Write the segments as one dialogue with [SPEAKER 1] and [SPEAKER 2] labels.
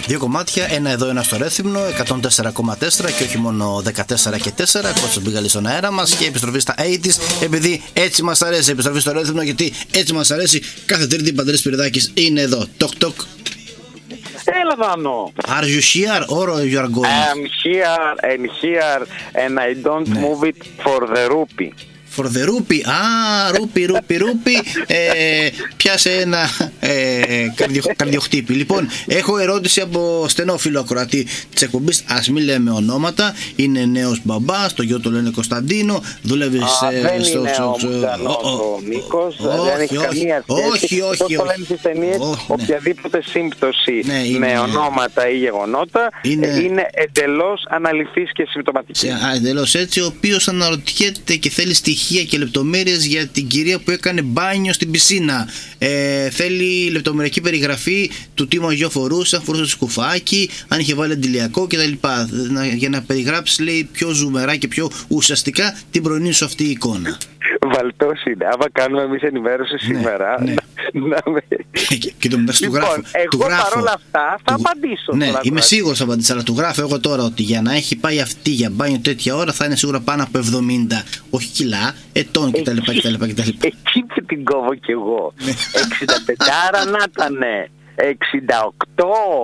[SPEAKER 1] Δύο κομμάτια, ένα εδώ, ένα στο Ρέθυμνο, 104,4 και όχι μόνο 14 και 4. Κώστας Μπίγαλης στον αέρα μας και επιστροφή στα 80's, επειδή έτσι μας αρέσει. Επιστροφή στο Ρέθυμνο, γιατί έτσι μας αρέσει. Κάθε Τρίτη Παντελής Πυριδάκης είναι εδώ. Τοκ τοκ.
[SPEAKER 2] Έλα Δάνο.
[SPEAKER 1] Are you here or you are going?
[SPEAKER 2] I'm here and I don't move it for the rupee.
[SPEAKER 1] For the rupee. Ρούπι. Πιάσε ένα καρδιοχτύπη. Λοιπόν, έχω ερώτηση από στενό φίλο ακροατή της εκπομπής. Ας μην λέμε ονόματα. Είναι νέος μπαμπάς, το γιο του λένε Κωνσταντίνο. Δουλεύει
[SPEAKER 2] δεν είναι ο Νίκος. Δεν έχει καμία σχέση. Πώς το λένε στις ταινίες, οποιαδήποτε σύμπτωση με ονόματα ή γεγονότα είναι εντελώς αναλυθής και συμπτωματική.
[SPEAKER 1] Εντελώς έτσι, ο οποίος αναρωτιέται και θέλει στοιχεία και λεπτομέρειες για την κυρία που έκανε μπάνιο στην πισίνα. Θέλει λεπτομεριακή περιγραφή του τι μαγιό φορούσε, αν φορούσε σκουφάκι, αν είχε βάλει αντιλιακό κτλ. Για να περιγράψει, λέει, πιο ζουμερά και πιο ουσιαστικά την πρωινή σου αυτή η εικόνα.
[SPEAKER 2] Βαλτός είναι. Άμα κάνουμε εμείς ενημέρωση σήμερα.
[SPEAKER 1] Ναι. Και το μεταξύ του γράφω.
[SPEAKER 2] Εγώ παρόλα αυτά θα απαντήσω.
[SPEAKER 1] Ναι, είμαι σίγουρος θα απαντήσω, αλλά του γράφω εγώ τώρα ότι για να έχει πάει αυτή για μπάνιο τέτοια ώρα θα είναι σίγουρα πάνω από 70, όχι κιλά, ετών κτλ.
[SPEAKER 2] Εκεί που την κόβω κι εγώ. 65 να ήτανε. 68,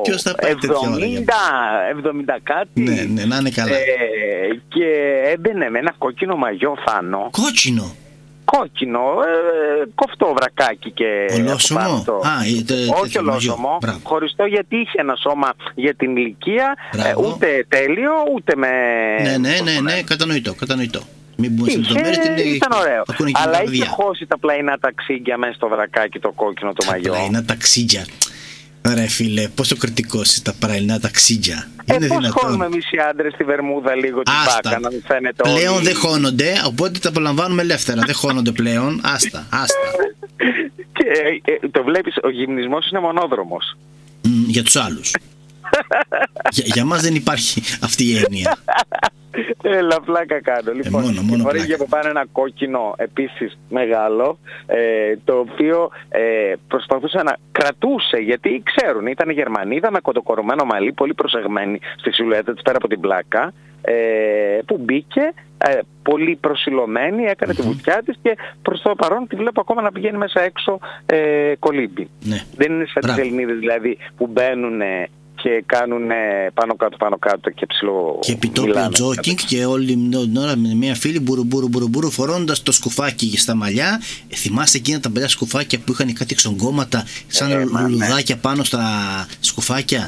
[SPEAKER 2] 70 κάτι.
[SPEAKER 1] Ναι, να είναι καλά.
[SPEAKER 2] Και έμπαινε με ένα κόκκινο μαγιό Θάνο. Κόκκινο, κοφτό βρακάκι και
[SPEAKER 1] ολόσωμο.
[SPEAKER 2] Όχι ολόσωμο, χωριστό, γιατί είχε ένα σώμα για την ηλικία. Ούτε τέλειο, ούτε με...
[SPEAKER 1] Ναι, κατανοητό.
[SPEAKER 2] Ήταν ωραίο. Αλλά είχε χώσει τα πλαϊνά ταξίδια μέσα στο βρακάκι, το κόκκινο το μαγιό.
[SPEAKER 1] Πλαϊνά ταξίδια. Ρε φίλε, πόσο κριτικός είσαι τα πλαϊνά ταξίδια.
[SPEAKER 2] Πώς χώνουμε εμείς οι άντρες στη βερμούδα λίγο την μπάκα, να μην φαίνεται όλοι.
[SPEAKER 1] Πλέον δεν χώνονται, οπότε τα απολαμβάνουμε ελεύθερα. Δεν χώνονται πλέον. Άστα.
[SPEAKER 2] Και το βλέπεις, ο γυμνισμός είναι μονόδρομος.
[SPEAKER 1] Για τους άλλους. Για μας δεν υπάρχει αυτή η έννοια.
[SPEAKER 2] Έλα, πλάκα κάνω. Λοιπόν, φορήγε από πάνω ένα κόκκινο επίσης μεγάλο, το οποίο προσπαθούσε να κρατούσε, γιατί ξέρουν, ήταν Γερμανίδα με κοντοκορρωμένο μαλλί, πολύ προσεγμένη στη σιλουέτα της πέρα από την πλάκα, που μπήκε πολύ προσιλωμένη, έκανε τη βουτιά της και προς το παρόν τη βλέπω ακόμα να πηγαίνει μέσα έξω κολύμπι. Δεν είναι σαν τις Ελληνίδες δηλαδή που μπαίνουν και κάνουν πάνω κάτω και ψηλό.
[SPEAKER 1] Και επιτόπιο τζόκινγκ και όλη την ώρα με μια φίλη μπουρου φορώντας το σκουφάκι στα μαλλιά. Θυμάστε εκείνα τα παλιά σκουφάκια που είχαν κάτι εξογκώματα σαν λουλουδάκια πάνω στα σκουφάκια.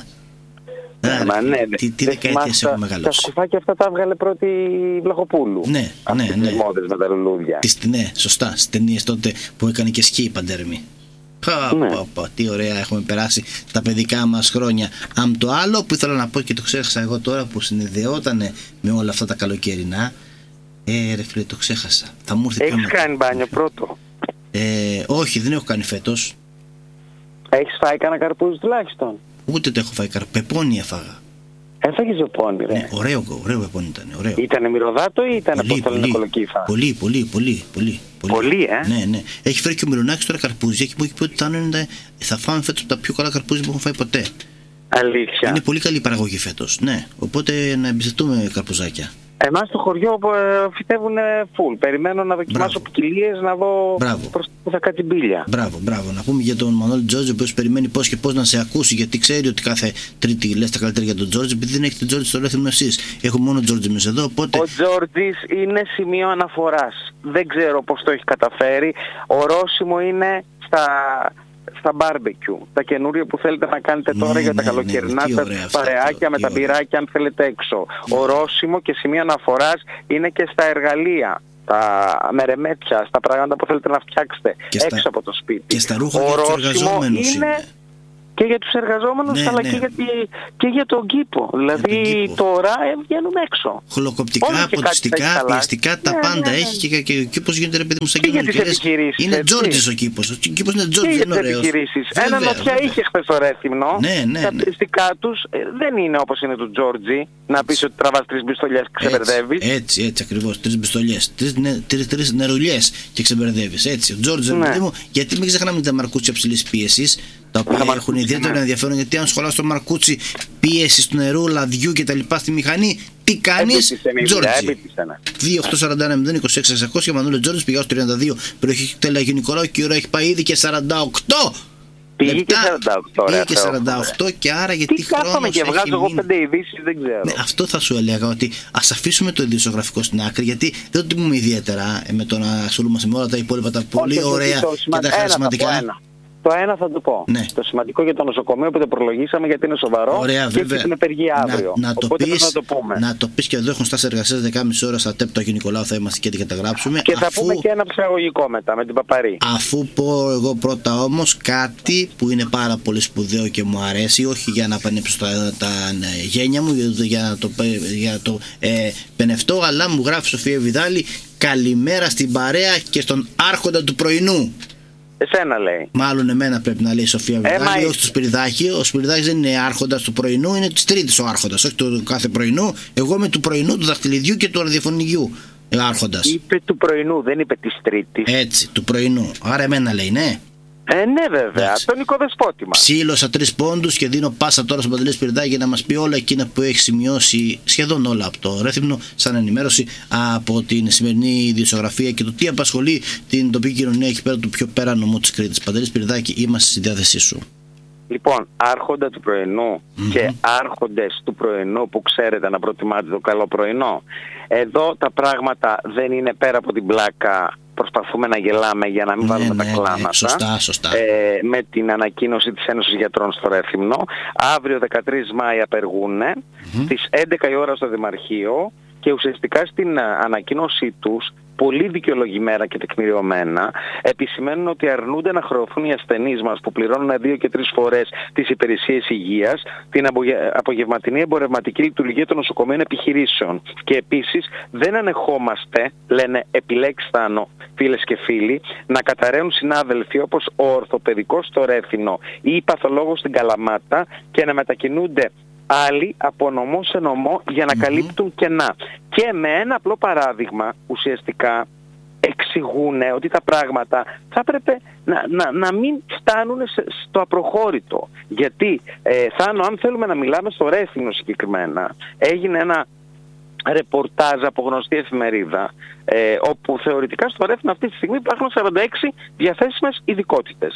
[SPEAKER 1] Τι δεκαετίες έχω μεγαλώσει.
[SPEAKER 2] Τα σκουφάκια αυτά τα έβγαλε πρώτη η Βλαχοπούλου.
[SPEAKER 1] Ναι.
[SPEAKER 2] Τις μόδες με τα λουλούδια.
[SPEAKER 1] Ναι, σωστά. Στις ταινίες τότε που έκανε και σκι η Παντέρμη. Τι ωραία έχουμε περάσει τα παιδικά μας χρόνια. Το άλλο που ήθελα να πω και το ξέχασα εγώ τώρα, που συνδεότανε με όλα αυτά τα καλοκαιρινά, ρε φίλε, το ξέχασα.
[SPEAKER 2] Έχεις κάνει μπάνιο πρώτο?
[SPEAKER 1] Όχι, δεν έχω κάνει φέτος.
[SPEAKER 2] Έχεις φάει κανένα καρπούζι τουλάχιστον?
[SPEAKER 1] Ούτε το έχω φάει πεπόνι έφαγα.
[SPEAKER 2] Έφαγες πεπόνι, ρε?
[SPEAKER 1] Ναι, ωραίο πεπόνι ήταν.
[SPEAKER 2] Ήτανε μυρωδάτο ή ήτανε από το λένε κολοκύφα?
[SPEAKER 1] Πολύ.
[SPEAKER 2] Πολύ,
[SPEAKER 1] Ναι. Έχει φέρει και ο Μυρονάκης τώρα καρπούζια και μου έχει πει ότι θα φάμε φέτος τα πιο καλά καρπούζια που έχουν φάει ποτέ.
[SPEAKER 2] Αλήθεια?
[SPEAKER 1] Είναι πολύ καλή η παραγωγή φέτος. Ναι, οπότε να εμπιστευτούμε καρπουζάκια.
[SPEAKER 2] Εμάς στο χωριό φυτεύουν φουλ. Περιμένω να δοκιμάσω ποικιλίες, να δω προς που θα κάτσει μπίλια.
[SPEAKER 1] Μπράβο. Να πούμε για τον Μανώλη Τζόρτζι, ο οποίος περιμένει πώς και πώς να σε ακούσει, γιατί ξέρει ότι κάθε Τρίτη λες τα καλύτερα για τον Τζόρτζι, επειδή δεν έχετε Τζόρτζι στο Ρέθυμνο εσείς. Έχουμε μόνο Τζόρτζι εμείς εδώ, οπότε...
[SPEAKER 2] Ο Τζόρτζις είναι σημείο αναφοράς. Δεν ξέρω πώς το έχει καταφέρει. Ορόσημο είναι στα barbecue, τα καινούρια που θέλετε να κάνετε τώρα για τα καλοκαιρινά, τα παρεάκια με τα μπυράκια αν θέλετε έξω. Ορόσημο και σημείο αναφοράς είναι και στα εργαλεία, τα μερεμέτια, στα πράγματα που θέλετε να φτιάξετε έξω από το σπίτι.
[SPEAKER 1] Και στα ρούχα για τους εργαζόμενους είναι.
[SPEAKER 2] Και για τους εργαζόμενους, αλλά και για τον κήπο. Δηλαδή τώρα βγαίνουν έξω.
[SPEAKER 1] Χολοκοπτικά, ποτιστικά, πιεστικά, τα πάντα έχει και ο κήπος γίνεται, ρε παιδί μου, σαν κοινωνικές. Είναι Τζόρτζης ο κήπος. Ο κήπος είναι Τζόρτζης, είναι ωραίος.
[SPEAKER 2] Ένα νοτιά είχε χθες το Ρέθυμνο. Τα πιεστικά τους δεν είναι όπως είναι του Τζόρτζη. Να πεις ότι τραβάς 3 μπιστολιές και ξεμπερδεύεις.
[SPEAKER 1] Έτσι ακριβώς. 3 μπιστολιές. 3 νερουλιές και ξεμπερδεύεις. Έτσι. Ο Τζόρτζης, ρε παιδί μου, γιατί μην ξεχνάμε τα μαρκούτσια ψηλής πίεσης, τα οποία έχουν ιδιαίτερο ενδιαφέρον, γιατί αν σχολάς το Μαρκούτσι, πίεση του νερού, λαδιού κτλ. Στη μηχανή, τι κάνεις, Τζόρτζι. 2-8-41-0-26-600 και Μανούλη Τζόρτζι, πηγάω στο 32, περιοχή Τελαγίου Νικολάου και η ώρα έχει πάει ήδη και 48.
[SPEAKER 2] Πήγε και 48,
[SPEAKER 1] πήγε και 48 και άρα γιατί
[SPEAKER 2] χρόνος και βγάζω εγώ 5 ειδήσεις, δεν ξέρω.
[SPEAKER 1] Ναι, αυτό θα σου έλεγα, ότι ας αφήσουμε το ειδησιογραφικό στην άκρη, γιατί δεν το τιμούμε ιδιαίτερα με το να ασχολούμαστε με όλα τα υπόλοιπα τα πολύ ωραία και τα χαρισματικά.
[SPEAKER 2] Το ένα θα το πω.
[SPEAKER 1] Ναι.
[SPEAKER 2] Το σημαντικό για το νοσοκομείο που το προλογίσαμε, γιατί είναι σοβαρό.
[SPEAKER 1] Ωραία,
[SPEAKER 2] και έχει την απεργία αύριο.
[SPEAKER 1] Να το πεις και εδώ έχουν στάσει εργασίες 10,5 ώρες στα ΤΕΠ του Αγίου Νικολάου, θα είμαστε και την καταγράψουμε.
[SPEAKER 2] Και θα πούμε και ένα ψαγωγικό μετά με την Παπαρή.
[SPEAKER 1] Αφού πω εγώ πρώτα όμως κάτι που είναι πάρα πολύ σπουδαίο και μου αρέσει, όχι για να πανέψω τα γένια μου, για να το πενευτώ, αλλά μου γράφει Σοφία Βιδάλη, καλημέρα στην παρέα και στον άρχοντα του πρωινού.
[SPEAKER 2] Εσένα λέει.
[SPEAKER 1] Μάλλον εμένα πρέπει να λέει η Σοφία Βιδάλη, όχι το Σπυριδάκι. Ο Σπυριδάκης δεν είναι άρχοντας του πρωινού, είναι της Τρίτης ο άρχοντας, όχι του κάθε πρωινού. Εγώ είμαι του πρωινού, του δαχτυλιδιού και του ραδιοφωνιού άρχοντας.
[SPEAKER 2] Είπε του πρωινού, δεν είπε της Τρίτης.
[SPEAKER 1] Έτσι, του πρωινού. Άρα εμένα λέει, ναι.
[SPEAKER 2] Ναι, βέβαια, τον οικοδεσπότη μας.
[SPEAKER 1] Ψήλωσα 3 πόντους και δίνω πάσα τώρα στον Παντελή Σπυριδάκη για να μας πει όλα εκείνα που έχει σημειώσει, σχεδόν όλα από το Ρέθυμνο, σαν ενημέρωση από την σημερινή ειδησιογραφία και το τι απασχολεί την τοπική κοινωνία εκεί πέρα του πιο πέρα νομού της Κρήτης. Παντελή Σπυριδάκη, είμαστε στη διάθεσή σου.
[SPEAKER 2] Λοιπόν, άρχοντα του πρωινού και άρχοντες του πρωινού που ξέρετε να προτιμάτε το καλό πρωινό. Εδώ τα πράγματα δεν είναι πέρα από την πλάκα. Προσπαθούμε να γελάμε για να μην βάλουμε τα κλάματα.
[SPEAKER 1] Σωστά.
[SPEAKER 2] Με την ανακοίνωση της Ένωσης Γιατρών στο Ρέθυμνο. Αύριο 13 Μάη απεργούν στις 11 η ώρα στο Δημαρχείο και ουσιαστικά στην ανακοίνωσή τους, πολύ δικαιολογημένα και τεκμηριωμένα, επισημαίνουν ότι αρνούνται να χρεωθούν οι ασθενείς μας που πληρώνουν 2 και 3 φορές τις υπηρεσίες υγείας, την απογευματινή εμπορευματική λειτουργία των νοσοκομείων επιχειρήσεων. Και επίσης δεν ανεχόμαστε, λένε επιλέξτε φίλες και φίλοι, να καταραίουν συνάδελφοι όπως ο ορθοπαιδικός στο Ρέθυμνο ή η παθολόγος στην Καλαμάτα και να μετακινούνται άλλοι από νομό σε νομό για να καλύπτουν κενά. Και με ένα απλό παράδειγμα ουσιαστικά εξηγούν ότι τα πράγματα θα έπρεπε να μην φτάνουν στο απροχώρητο. Γιατί Θάνο, αν θέλουμε να μιλάμε στο Ρέθυμνο συγκεκριμένα, έγινε ένα ρεπορτάζ από γνωστή εφημερίδα, όπου θεωρητικά στο Ρέθυμνο αυτή τη στιγμή υπάρχουν 46 διαθέσιμες ειδικότητες.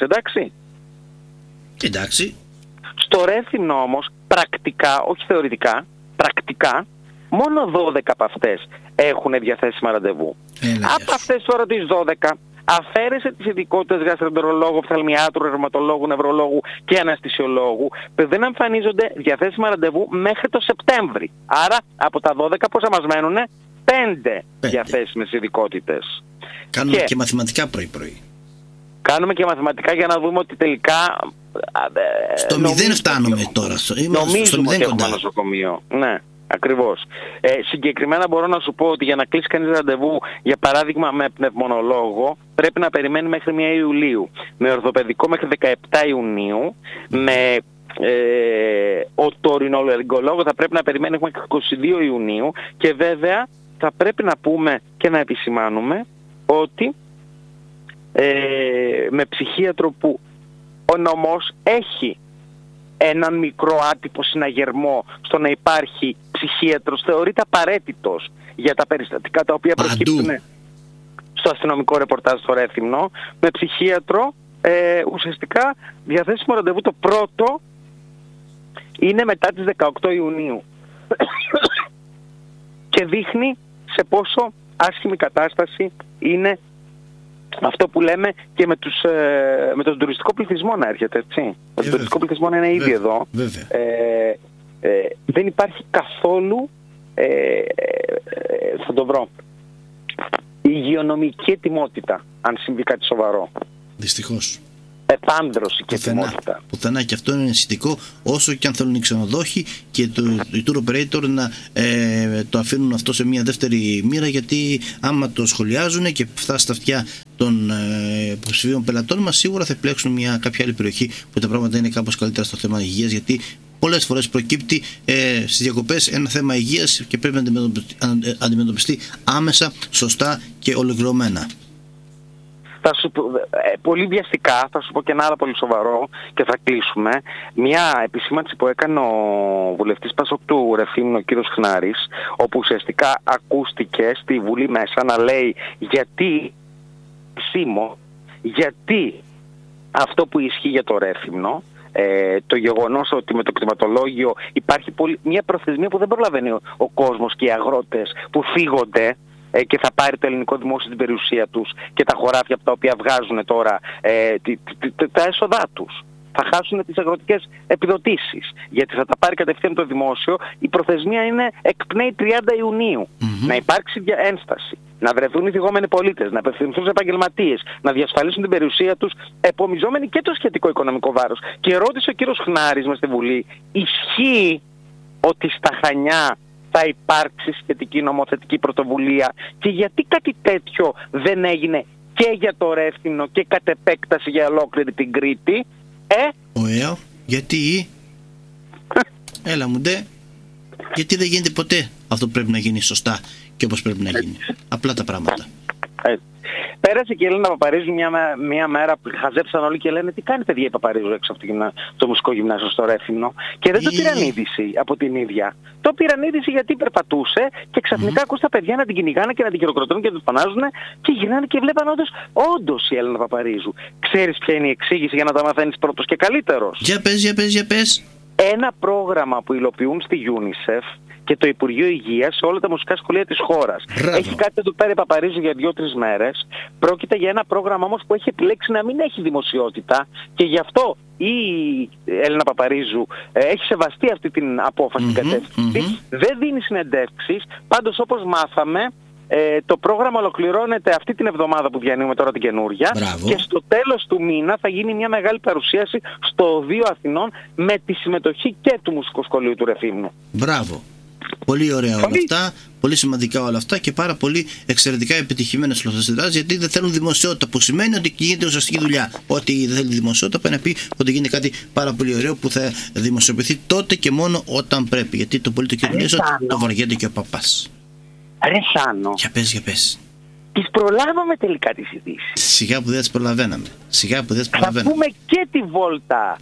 [SPEAKER 2] Εντάξει. Στο Ρέθυμνο όμως πρακτικά, όχι θεωρητικά, πρακτικά μόνο 12 από αυτές έχουν διαθέσιμα ραντεβού. Από αυτές τώρα τις 12 αφαίρεσε τις ειδικότητες γαστρεντερολόγου, οφθαλμιάτρου, ρευματολόγου, νευρολόγου και αναισθησιολόγου που δεν εμφανίζονται διαθέσιμα ραντεβού μέχρι το Σεπτέμβρη. Άρα από τα 12 πόσα μας μένουνε? 5 διαθέσιμες ειδικότητες.
[SPEAKER 1] Κάνουμε και μαθηματικά πρωί-πρωί.
[SPEAKER 2] Κάνουμε και μαθηματικά για να δούμε ότι τελικά
[SPEAKER 1] στο 0 φτάνουμε τώρα.
[SPEAKER 2] Νομίζουμε ότι έχουμε νοσοκομείο. Ναι, ακριβώς. Συγκεκριμένα μπορώ να σου πω ότι για να κλείσει κανείς ραντεβού, για παράδειγμα με πνευμονολόγο, πρέπει να περιμένει μέχρι 1 Ιουλίου. Με ορθοπαιδικό μέχρι 17 Ιουνίου. Με οτορινολεργολόγο θα πρέπει να περιμένει μέχρι 22 Ιουνίου. Και βέβαια θα πρέπει να πούμε και να επισημάνουμε ότι με ψυχίατρο που ο νόμος έχει έναν μικρό άτυπο συναγερμό στο να υπάρχει ψυχίατρος, θεωρείται απαραίτητος για τα περιστατικά τα οποία προκύπτουν στο αστυνομικό ρεπορτάζ στο Ρέθυμνο. Με ψυχίατρο ουσιαστικά διαθέσιμο ραντεβού το πρώτο είναι μετά τις 18 Ιουνίου και δείχνει σε πόσο άσχημη κατάσταση είναι αυτό που λέμε και με τον τουριστικό πληθυσμό να έρχεται, έτσι. Ο τουριστικό πληθυσμό είναι ήδη εδώ. Δεν υπάρχει καθόλου, θα το βρω, υγειονομική ετοιμότητα, αν συμβεί κάτι σοβαρό.
[SPEAKER 1] Δυστυχώς.
[SPEAKER 2] Επάνδρωση και ετοιμότητα.
[SPEAKER 1] Πουθενά, και αυτό είναι ενισχυτικό, όσο και αν θέλουν οι ξενοδόχοι και οι tour operator να το αφήνουν αυτό σε μια δεύτερη μοίρα, γιατί άμα το σχολιάζουν και φτάσει στα αυτιά των υποψηφίων πελατών μας, σίγουρα θα επιλέξουν κάποια άλλη περιοχή που τα πράγματα είναι κάπως καλύτερα στο θέμα υγείας, γιατί πολλές φορές προκύπτει στις διακοπές ένα θέμα υγείας και πρέπει να αντιμετωπιστεί άμεσα, σωστά και ολοκληρωμένα.
[SPEAKER 2] Πολύ βιαστικά θα σου πω και ένα άλλο πολύ σοβαρό και θα κλείσουμε. Μια επισήμανση που έκανε ο βουλευτής Πασόκ του Ρεθύμνου, ο κύριος Χνάρης, όπου ουσιαστικά ακούστηκε στη Βουλή μέσα να λέει γιατί αυτό που ισχύει για το Ρέθυμνο, το γεγονός ότι με το κτηματολόγιο υπάρχει μια προθεσμία που δεν προλαβαίνει ο κόσμος και οι αγρότες που φύγονται και θα πάρει το ελληνικό δημόσιο την περιουσία τους και τα χωράφια από τα οποία βγάζουν τώρα τα έσοδά τους. Θα χάσουν τις αγροτικές επιδοτήσεις, γιατί θα τα πάρει κατευθείαν το δημόσιο. Η προθεσμία εκπνέει 30 Ιουνίου. Να υπάρξει ένσταση, να βρεθούν οι θυγόμενοι πολίτες, να απευθυνθούν σε επαγγελματίες, να διασφαλίσουν την περιουσία τους, επομιζόμενοι και το σχετικό οικονομικό βάρος. Και ρώτησε ο κύριος Χνάρης μες στη Βουλή, ισχύει ότι στα Χανιά θα υπάρξει σχετική νομοθετική πρωτοβουλία και γιατί κάτι τέτοιο δεν έγινε και για το Ρέθυμνο και κατ' επέκταση για ολόκληρη την Κρήτη?
[SPEAKER 1] Γιατί έλα μου ντε, γιατί δεν γίνεται ποτέ αυτό που πρέπει να γίνει σωστά και όπως πρέπει να γίνει, απλά τα πράγματα.
[SPEAKER 2] Πέρασε και η Έλληνα Παπαρίζου μια μέρα που χαζέψαν όλοι και λένε τι κάνει παιδιά η Παπαρίζου έξω από το μουσικό γυμνάσιο στο Ρέθυμνο, και δεν το πήραν είδηση από την ίδια. Το πήραν είδηση γιατί περπατούσε και ξαφνικά ακούς τα παιδιά να την κυνηγάνε και να την χειροκροτούν και να τους φωνάζουν και γυρνάνε και βλέπαν όντως η Έλληνα Παπαρίζου. Ξέρεις ποια είναι η εξήγηση για να τα μαθαίνεις πρώτος και καλύτερος?
[SPEAKER 1] Για πες.
[SPEAKER 2] Ένα πρόγραμμα που υλοποιούν στη UNICEF και το Υπουργείο Υγείας σε όλα τα μουσικά σχολεία της χώρας. Έχει κάτι εδώ πέρα Παπαρίζου για 2-3 μέρες. Πρόκειται για ένα πρόγραμμα όμως που έχει επιλέξει να μην έχει δημοσιότητα και γι' αυτό η Έλληνα Παπαρίζου έχει σεβαστεί αυτή την απόφαση στην κατεύθυνση. Δεν δίνει συνεντεύξεις. Πάντως όπως μάθαμε, το πρόγραμμα ολοκληρώνεται αυτή την εβδομάδα που διανύουμε τώρα την καινούρια. Και στο τέλος του μήνα θα γίνει μια μεγάλη παρουσίαση στο Οδείο Αθηνών με τη συμμετοχή και του Μουσικού Σχολείου του Ρεθύμνου.
[SPEAKER 1] Μπράβο. Πολύ ωραία όλα αυτά, πολύ σημαντικά όλα αυτά και πάρα πολύ εξαιρετικά επιτυχημένες λογοθεσίες, γιατί δεν θέλουν δημοσιότητα, που σημαίνει ότι γίνεται ουσιαστική δουλειά. Ό,τι δεν θέλει δημοσιότητα πάει να πει ότι γίνεται κάτι πάρα πολύ ωραίο που θα δημοσιοποιηθεί τότε και μόνο όταν πρέπει. Γιατί το πολύ το κοινωνίζει το βαριέται και ο παπάς.
[SPEAKER 2] Ρε Σάνο.
[SPEAKER 1] Για πες.
[SPEAKER 2] Τις προλάβαμε τελικά τις ειδήσεις.
[SPEAKER 1] Σιγά που δεν τις προλαβαίναμε.
[SPEAKER 2] Θα πούμε και τη βόλτα.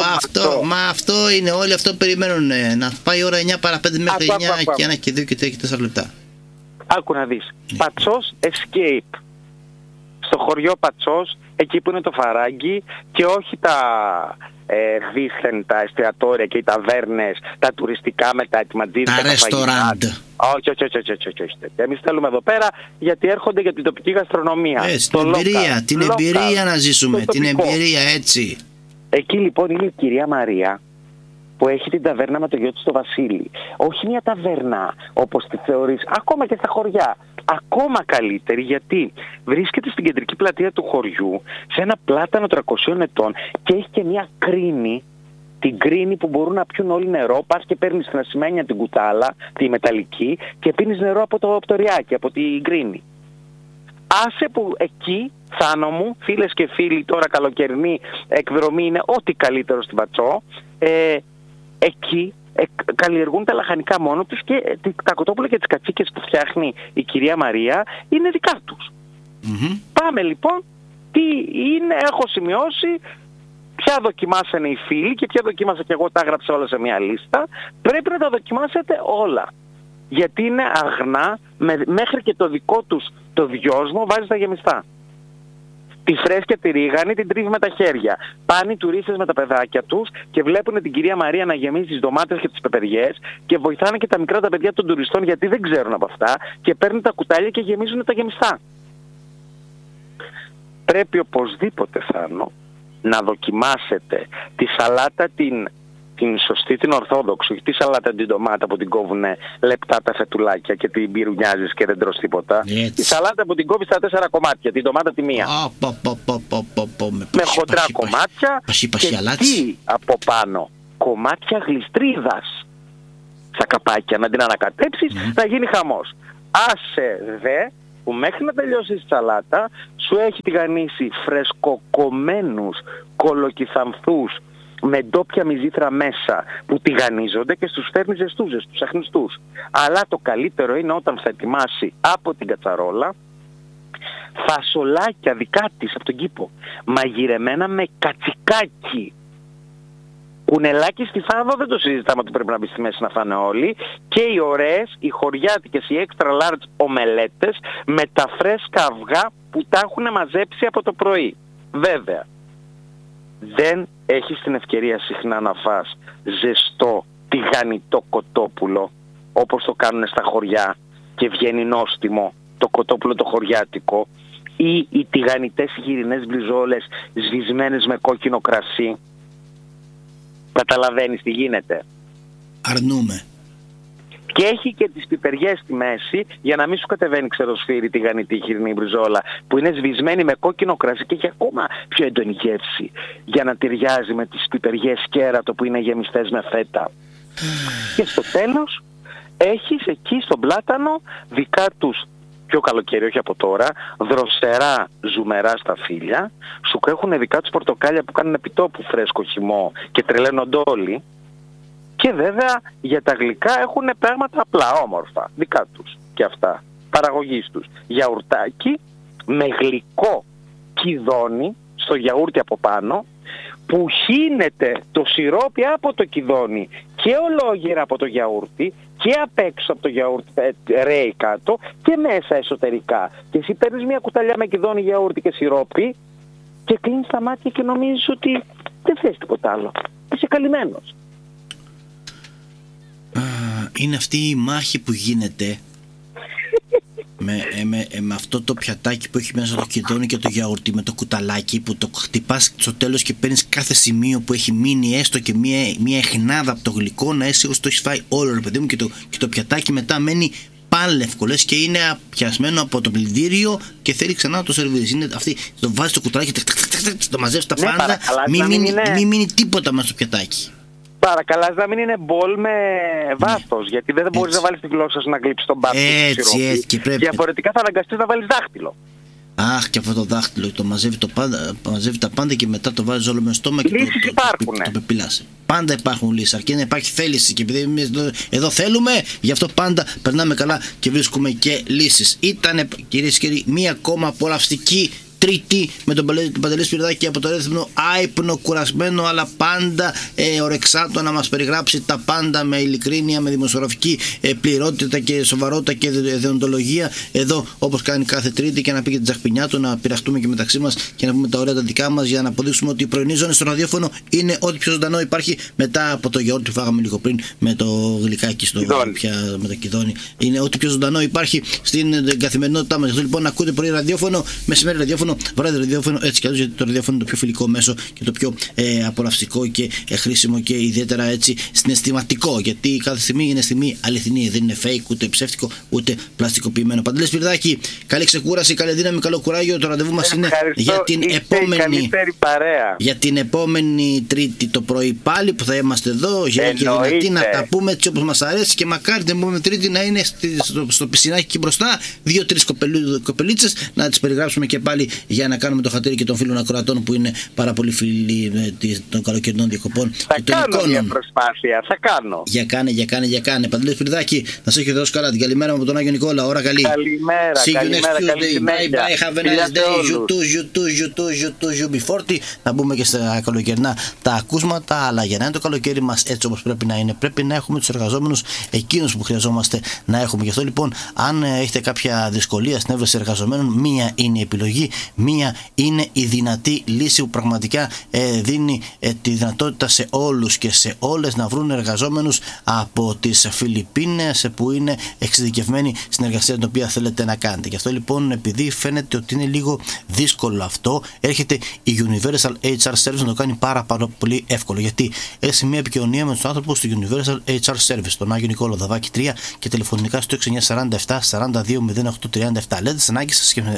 [SPEAKER 1] Αυτό είναι, όλοι αυτό περιμένουν. Να πάει η ώρα 9 παρά 5 μέχρι 9 και 1 και 2 και 3 και 4 λεπτά.
[SPEAKER 2] Άκου να δεις. Πατσός Escape. Στο χωριό Πατσός, εκεί που είναι το φαράγγι και όχι τα δίθεν τα εστιατόρια και οι ταβέρνες, τα τουριστικά με τα ετοιματζίδια,
[SPEAKER 1] τα ρεστοράντ.
[SPEAKER 2] Όχι. Εμείς θέλουμε εδώ πέρα γιατί έρχονται για την τοπική γαστρονομία.
[SPEAKER 1] Την εμπειρία να ζήσουμε, την εμπειρία έτσι.
[SPEAKER 2] Εκεί λοιπόν είναι η κυρία Μαρία που έχει την ταβέρνα με το γιο της το Βασίλη. Όχι μια ταβέρνα όπως τη θεωρείς, ακόμα και στα χωριά. Ακόμα καλύτερη, γιατί βρίσκεται στην κεντρική πλατεία του χωριού, σε ένα πλάτανο 300 ετών και έχει και μια κρίνη, την κρίνη που μπορούν να πιούν όλοι νερό. Πας και παίρνεις την ασημένια την κουτάλα, τη μεταλλική, και πίνεις νερό από το ριάκι, από την κρίνη. Άσε που εκεί, Θάνο μου, φίλες και φίλοι, τώρα καλοκαιρινή εκδρομή είναι ό,τι καλύτερο στην Πατσό. Εκεί καλλιεργούν τα λαχανικά μόνο τους και τα κοτόπουλα και τις κατσίκες που φτιάχνει η κυρία Μαρία είναι δικά τους. Πάμε λοιπόν, τι είναι, έχω σημειώσει, ποια δοκιμάσανε οι φίλοι και ποια δοκίμασα και εγώ, τα έγραψα όλα σε μια λίστα. Πρέπει να τα δοκιμάσετε όλα, γιατί είναι αγνά, μέχρι και το δικό τους το δυόσμο βάζει τα γεμιστά. Τη φρέσκια τη ρίγανη την τρίβει με τα χέρια. Πάνε οι τουρίστες με τα παιδάκια τους και βλέπουν την κυρία Μαρία να γεμίζει τις ντομάτες και τις πεπεριές και βοηθάνε και τα μικρά τα παιδιά των τουριστών, γιατί δεν ξέρουν από αυτά, και παίρνουν τα κουτάλια και γεμίζουν τα γεμιστά. Πρέπει οπωσδήποτε, Θάνο, να δοκιμάσετε τη σαλάτα την σωστή, την ορθόδοξη, όχι τη σαλάτα την ντομάτα που την κόβουνε λεπτά τα φετουλάκια και την πυρουνιάζεις και δεν τρως τίποτα. Τη σαλάτα που την κόβεις στα 4 κομμάτια, την ντομάτα τη μία. Με χοντρά κομμάτια και τι από πάνω, κομμάτια γλιστρίδας στα καπάκια, να την ανακατέψεις, να γίνει χαμός. Άσε δε που μέχρι να τελειώσει η σαλάτα σου έχει τηγανίσει φρεσκοκομμένους κολοκυθανθούς με ντόπια μυζήθρα μέσα που τηγανίζονται και στους φέρνει ζεστούς, αχνιστούς. Αλλά το καλύτερο είναι όταν θα ετοιμάσει από την κατσαρόλα φασολάκια δικά της από τον κήπο, μαγειρεμένα με κατσικάκι. Κουνελάκι στη φάβα δεν το συζητάμε ότι πρέπει να μπει στη μέση να φάνε όλοι. Και οι ωραίες, οι χωριάτικες, οι extra large ομελέτες με τα φρέσκα αυγά που τα έχουν μαζέψει από το πρωί. Βέβαια, δεν έχεις την ευκαιρία συχνά να φας ζεστό τηγανιτό κοτόπουλο όπως το κάνουν στα χωριά και βγαίνει νόστιμο το κοτόπουλο το χωριάτικο, ή οι τηγανιτές γυρινές μπριζόλες σβησμένες με κόκκινο κρασί. Καταλαβαίνεις τι γίνεται?
[SPEAKER 1] Αρνούμε.
[SPEAKER 2] Και έχει και τις πιπεριές στη μέση για να μην σου κατεβαίνει ξεροσφύρι τηγανιτή χοιρινή μπριζόλα που είναι σβησμένη με κόκκινο κρασί και έχει ακόμα πιο έντονη γεύση για να ταιριάζει με τις πιπεριές κέρατο που είναι γεμιστές με φέτα. Και στο τέλος έχεις εκεί στον πλάτανο δικά τους, πιο καλοκαίρι όχι από τώρα, δροσερά ζουμερά στα φύλλα, σου έχουν δικά τους πορτοκάλια που κάνουν επιτόπου φρέσκο χυμό και τρελαίνονται όλοι. Και βέβαια για τα γλυκά έχουν πράγματα απλά όμορφα, δικά τους και αυτά, παραγωγής τους. Γιαουρτάκι με γλυκό κιδόνι στο γιαούρτι από πάνω, που χύνεται το σιρόπι από το κιδόνι και ολόγυρα από το γιαούρτι και απ' έξω από το γιαούρτι ρέει κάτω και μέσα εσωτερικά. Και εσύ παίρνεις μια κουταλιά με κιδόνι, γιαούρτι και σιρόπι και κλείνεις τα μάτια και νομίζεις ότι δεν θες τίποτα άλλο. Είσαι καλυμμένος.
[SPEAKER 1] Είναι αυτή η μάχη που γίνεται με αυτό το πιατάκι που έχει μέσα το κιδόνι και το γιαούρτι, με το κουταλάκι που το χτυπάς στο τέλος και παίρνεις κάθε σημείο που έχει μείνει έστω και μια αιχνάδα από το γλυκό, να είσαι όσο το έχεις φάει όλο, ρε παιδί μου, και το πιατάκι μετά μένει πάλευκο, λες και είναι πιασμένο από το πλυντήριο και θέλει ξανά να το σερβίρεις. Είναι αυτή, το βάζεις το κουταλάκι, το μαζεύεις τα πάντα, μην μείνει τίποτα μέσα στο πιατάκι.
[SPEAKER 2] Παρακαλάς να μην είναι μπολ με βάθος, γιατί δεν μπορείς να βάλεις τη γλώσσα σου να γλύψεις τον μπάφο του σιρόπι. Διαφορετικά θα αναγκαστείς να βάλεις δάχτυλο.
[SPEAKER 1] Αχ, και αυτό το δάχτυλο το μαζεύει τα πάντα και μετά το βάζεις όλο με στόμα και το πεπιλάς. Πάντα υπάρχουν λύσεις, αρκεί να υπάρχει θέληση, και επειδή εμείς εδώ θέλουμε, γι' αυτό πάντα περνάμε καλά και βρίσκουμε και λύσεις. Ήτανε, κυρίες και κύριοι, μία ακόμα απολαυστική Τρίτη με τον Παντελή Σπυριδάκη από το Ρέθυμνο, άϊπνο, κουρασμένο, αλλά πάντα ορεξάτο να μας περιγράψει τα πάντα με ειλικρίνεια, με δημοσιογραφική πληρότητα και σοβαρότητα και δεοντολογία. Εδώ, όπως κάνει κάθε Τρίτη, και να πει και την τσαχπινιά του, να πειραχτούμε και μεταξύ μας και να πούμε τα ωραία τα δικά μας, για να αποδείξουμε ότι οι πρωινοί ζώνες στο ραδιόφωνο είναι ό,τι πιο ζωντανό υπάρχει, μετά από το γιαούρτι που φάγαμε λίγο πριν με το γλυκάκι με το κιδόνι. Είναι ό,τι πιο ζωντανό υπάρχει στην καθημερινότητά μας. Αυτό λοιπόν, ακούτε πρωί ραδιόφωνο, μεσημέρι ραδιόφωνο, βράδυ ραδιόφωνο, έτσι κι αλλιώς, γιατί το ραδιόφωνο είναι το πιο φιλικό μέσο και το πιο απολαυστικό και χρήσιμο και ιδιαίτερα έτσι συναισθηματικό, γιατί κάθε στιγμή είναι στιγμή αληθινή, δεν είναι fake, ούτε ψεύτικο, ούτε πλαστικοποιημένο. Παντελή Σπυριδάκη, καλή ξεκούραση, καλή δύναμη, καλό κουράγιο. Το ραντεβού μας είναι για την επόμενη Τρίτη το πρωί πάλι, που θα είμαστε εδώ γεροί και δυνατοί να τα πούμε έτσι όπως μας αρέσει, και μακάρι την επόμενη Τρίτη να είναι στο πισινάκι εκεί μπροστά 2-3 κοπελίτσες, να τις περιγράψουμε και πάλι, για να κάνουμε το χατήρι και των φίλων ακροατών που είναι πάρα πολύ φίλοι των καλοκαιρινών διακοπών.
[SPEAKER 2] Θα κάνω μια προσπάθεια, θα κάνω.
[SPEAKER 1] Για κάνε. Παντελή Σπυριδάκη, να σε έχει δώσει καλά. Την καλημέρα μου από τον Άγιο Νικόλα. Ώρα καλή.
[SPEAKER 2] Καλημέρα.
[SPEAKER 1] See you next Tuesday. Bye bye. Have a nice day. You too. Be 40. Να μπούμε και στα καλοκαιρινά τα ακούσματα. Αλλά για να είναι το καλοκαίρι μας έτσι όπως πρέπει να είναι, πρέπει να έχουμε τους εργαζόμενους εκείνους που χρειαζόμαστε να έχουμε. Γι' αυτό λοιπόν, αν έχετε κάποια δυσκολία στην έβρεση εργαζομένων, μία είναι η επιλογή. Μία είναι η δυνατή λύση που πραγματικά δίνει τη δυνατότητα σε όλους και σε όλες να βρουν εργαζόμενους από τις Φιλιππίνες που είναι εξειδικευμένοι στην εργασία την οποία θέλετε να κάνετε. Γι' αυτό λοιπόν, επειδή φαίνεται ότι είναι λίγο δύσκολο αυτό, έρχεται η Universal HR Service να το κάνει πάρα πολύ εύκολο, γιατί έχει μια επικοινωνία με τους άνθρωπους του Universal HR Service, τον Άγιο Νικόλο Δαβάκη 3, και τηλεφωνικά στο 6947 42 0837. Λέτε τις ανάγκες σας και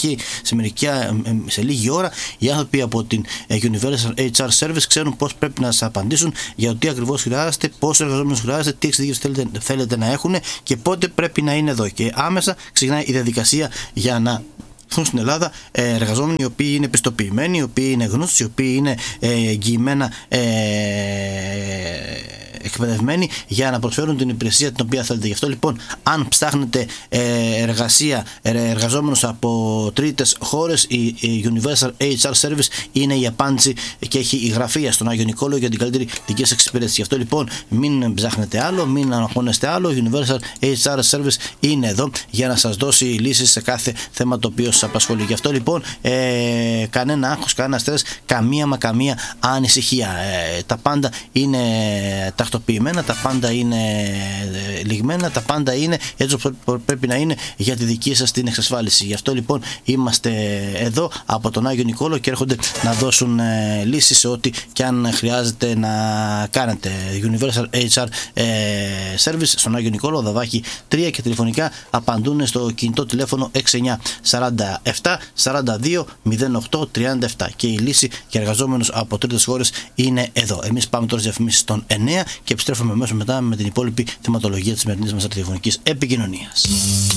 [SPEAKER 1] σε λίγη ώρα οι άνθρωποι από την Universal HR Service ξέρουν πώς πρέπει να σας απαντήσουν για το τι ακριβώς χρειάζεται, πόσο εργαζόμενους χρειάζεται, τι εξειδίκευση θέλετε να έχουν και πότε πρέπει να είναι εδώ. Και άμεσα ξεκινάει η διαδικασία για να έρθουν στην Ελλάδα εργαζόμενοι οι οποίοι είναι πιστοποιημένοι, οι οποίοι είναι γνώστοι, οι οποίοι είναι εγγυημένα εκπαιδευμένοι για να προσφέρουν την υπηρεσία την οποία θέλετε. Γι' αυτό λοιπόν, αν ψάχνετε εργαζόμενους από τρίτες χώρες, η Universal HR Service είναι η απάντηση και έχει η γραφεία στον Άγιο Νικόλαο για την καλύτερη δική σας εξυπηρέτηση. Γι' αυτό λοιπόν, μην ψάχνετε άλλο, μην αγχώνεστε άλλο. Η Universal HR Service είναι εδώ για να σας δώσει λύσεις σε κάθε θέμα το οποίο σας απασχολεί. Γι' αυτό λοιπόν, κανένα άγχος, κανένα στρες, καμία ανησυχία. Τα πάντα είναι τακτοποιημένα, τα πάντα είναι λιγμένα, τα πάντα είναι έτσι όπως πρέπει να είναι για τη δική σας την εξασφάλιση. Γι' αυτό λοιπόν είμαστε εδώ από τον Άγιο Νικόλαο και έρχονται να δώσουν λύσεις σε ό,τι και αν χρειάζεται να κάνετε. Universal HR Service στον Άγιο Νικόλαο, Δαβάκη 3, και τηλεφωνικά απαντούν στο κινητό τηλέφωνο 6947 42 08 37, και η λύση για εργαζόμενους από τρίτες χώρες είναι εδώ. Εμείς πάμε τώρα στις διαφημίσεις των 9 και επιστρέφουμε αμέσως μετά με την υπόλοιπη θεματολογία της σημερινής μας ραδιοφωνικής επικοινωνίας.